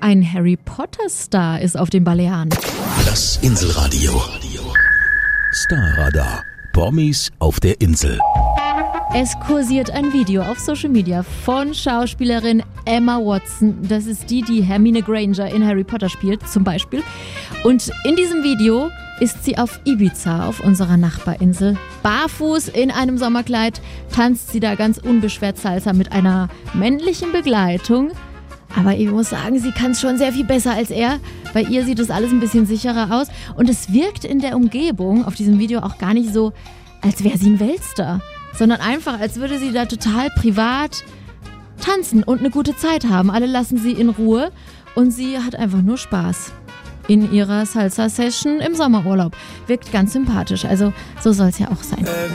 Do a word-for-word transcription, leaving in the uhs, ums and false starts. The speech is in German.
ein Harry Potter-Star ist auf den Balearen. Das Inselradio. Starradar. Promis auf der Insel. Es kursiert ein Video auf Social Media von Schauspielerin Emma Watson. Das ist die, die Hermine Granger in Harry Potter spielt, zum Beispiel. Und in diesem Video ist sie auf Ibiza, auf unserer Nachbarinsel. Barfuß in einem Sommerkleid tanzt sie da ganz unbeschwert Salsa mit einer männlichen Begleitung. Aber ich muss sagen, sie kann es schon sehr viel besser als er. Bei ihr sieht das alles ein bisschen sicherer aus. Und es wirkt in der Umgebung auf diesem Video auch gar nicht so, als wäre sie ein Weltstar. Sondern einfach, als würde sie da total privat tanzen und eine gute Zeit haben. Alle lassen sie in Ruhe und sie hat einfach nur Spaß in ihrer Salsa-Session im Sommerurlaub. Wirkt ganz sympathisch, also so soll es ja auch sein.